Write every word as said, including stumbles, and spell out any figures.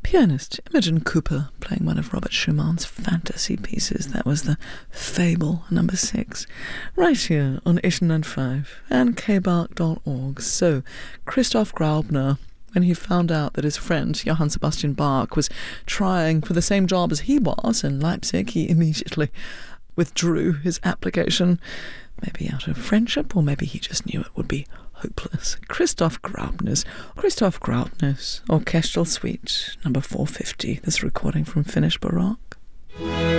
Pianist Imogen Cooper playing one of Robert Schumann's fantasy pieces. That was the Fable number six, right here on eight nine five and k bark dot org. So, Christoph Graupner, when he found out that his friend Johann Sebastian Bach was trying for the same job as he was in Leipzig, he immediately withdrew his application, maybe out of friendship, or maybe he just knew it would be hopeless. Christoph Graupner's Christoph Graupner's Orchestral Suite number four fifty, this recording from Finnish Baroque.